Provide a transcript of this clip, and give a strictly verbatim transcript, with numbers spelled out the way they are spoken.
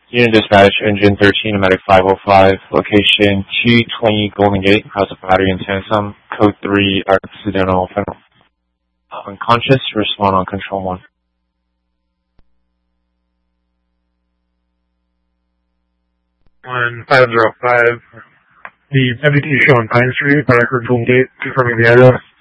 Unit Dispatch, Engine thirteen, Medic five oh five, location two twenty Golden Gate, House of Battery in Sansom, Code three, accidental federal. Unconscious, respond on Control one. one five zero five, the M D T show on Pine Street, Medic Golden Gate, confirming the address.